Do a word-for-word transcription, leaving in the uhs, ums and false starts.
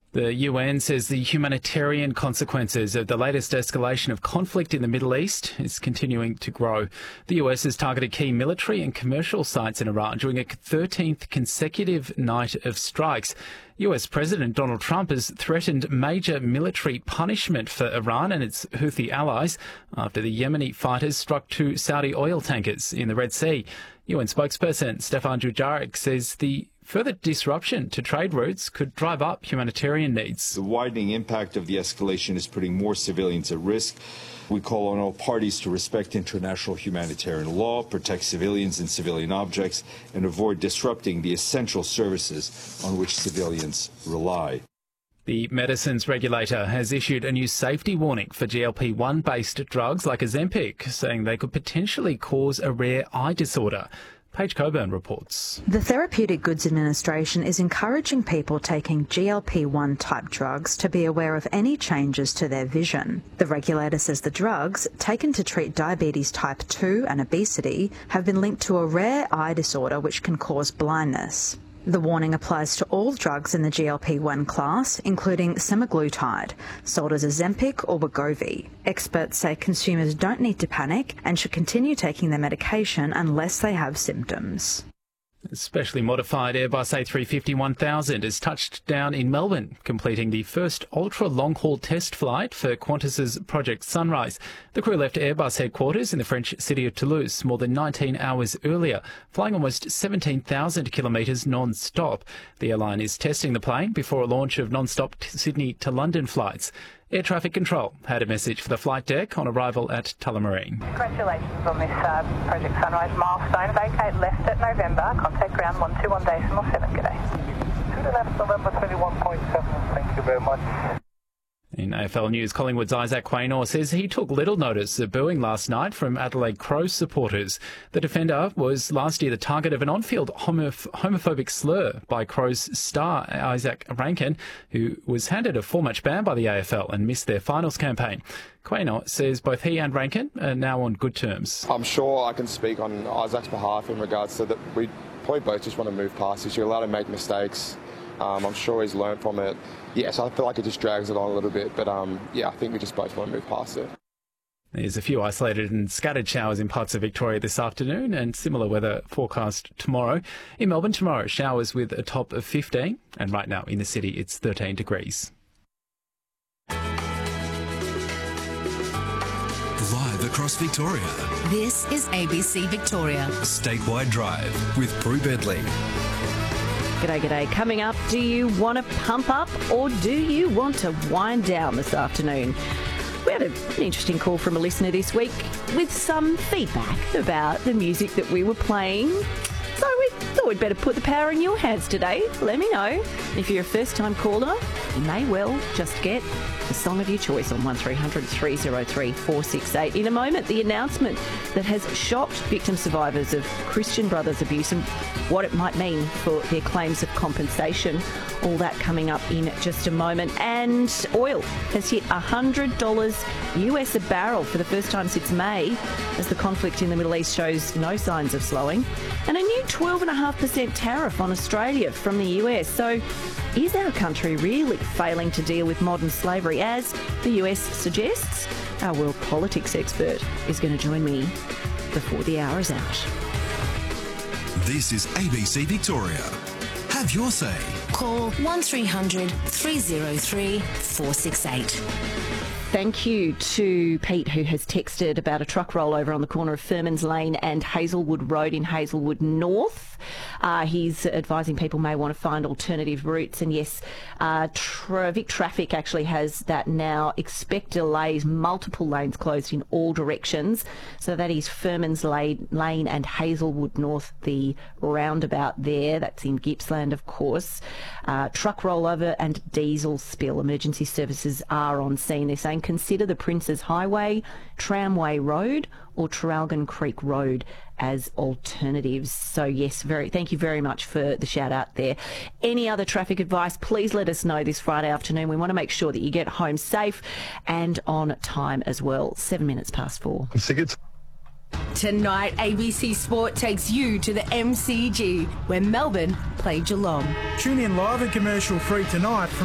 The U N says the humanitarian consequences of the latest escalation of conflict in the Middle East is continuing to grow. The U S has targeted key military and commercial sites in Iran during a thirteenth consecutive night of strikes. U S President Donald Trump has threatened major military punishment for Iran and its Houthi allies after the Yemeni fighters struck two Saudi oil tankers in the Red Sea. U N spokesperson Stefan Dujarric says the further disruption to trade routes could drive up humanitarian needs. The widening impact of the escalation is putting more civilians at risk. We call on all parties to respect international humanitarian law, protect civilians and civilian objects, and avoid disrupting the essential services on which civilians rely. The medicines regulator has issued a new safety warning for G L P one based drugs like Ozempic, saying they could potentially cause a rare eye disorder. Paige Coburn reports. The Therapeutic Goods Administration is encouraging people taking G L P one type drugs to be aware of any changes to their vision. The regulator says the drugs, taken to treat diabetes type two and obesity, have been linked to a rare eye disorder which can cause blindness. The warning applies to all drugs in the G L P one class, including semaglutide, sold as Ozempic or Wegovy. Experts say consumers don't need to panic and should continue taking their medication unless they have symptoms. A specially modified Airbus A three fifty one thousand has touched down in Melbourne, completing the first ultra-long-haul test flight for Qantas's Project Sunrise. The crew left Airbus headquarters in the French city of Toulouse more than nineteen hours earlier, flying almost seventeen thousand kilometres non-stop. The airline is testing the plane before a launch of non-stop Sydney to London flights. Air Traffic Control had a message for the flight deck on arrival at Tullamarine. Congratulations on this uh, Project Sunrise milestone. Vacate left at November. Contact ground one two one decimal seven. G'day. To the left, November twenty-one point seven. Thank you very much. In A F L News, Collingwood's Isaac Quaynor says he took little notice of booing last night from Adelaide Crows supporters. The defender was last year the target of an on-field homoph- homophobic slur by Crows star Isaac Rankin, who was handed a four-match ban by the A F L and missed their finals campaign. Quaynor says both he and Rankin are now on good terms. I'm sure I can speak on Isaac's behalf in regards to that we probably both just want to move past this. You're allowed to make mistakes. Um, I'm sure he's learned from it. Yes, I feel like it just drags it on a little bit, but um, yeah, I think we just both want to move past it. There's a few isolated and scattered showers in parts of Victoria this afternoon and similar weather forecast tomorrow. In Melbourne tomorrow, showers with a top of fifteen, and right now in the city it's thirteen degrees. Live across Victoria. This is A B C Victoria. Statewide Drive with Prue Bedley. G'day, g'day. Coming up, do you want to pump up or do you want to wind down this afternoon? We had an interesting call from a listener this week with some feedback about the music that we were playing. So we thought we'd better put the power in your hands today. Let me know. If you're a first-time caller, you may well just get the song of your choice on one three hundred three oh three four six eight. In a moment, the announcement that has shocked victim survivors of Christian Brothers abuse and what it might mean for their claims of compensation. All that coming up in just a moment. And oil has hit one hundred dollars U S a barrel for the first time since May, as the conflict in the Middle East shows no signs of slowing. And a new twelve point five percent tariff on Australia from the U S. So is our country really failing to deal with modern slavery, as the U S suggests? Our world politics expert is going to join me before the hour is out. This is A B C Victoria. Have your say. Call one three hundred three oh three four six eight. Thank you to Pete, who has texted about a truck rollover on the corner of Furmans Lane and Hazelwood Road in Hazelwood North. Uh, he's advising people may want to find alternative routes. And yes, uh, tra- Vic Traffic actually has that now. Expect delays, multiple lanes closed in all directions. So that is Furmans Lane and Hazelwood North, the roundabout there. That's in Gippsland, of course. Uh, truck rollover and diesel spill. Emergency services are on scene. They're saying consider the Princes Highway, Tramway Road or Traralgon Creek Road as alternatives. So yes, very thank you very much for the shout out there. Any other traffic advice, please let us know this Friday afternoon. We want to make sure that you get home safe and on time as well. Seven minutes past four. Tonight, A B C Sport takes you to the M C G, where Melbourne play Geelong. Tune in live and commercial free tonight from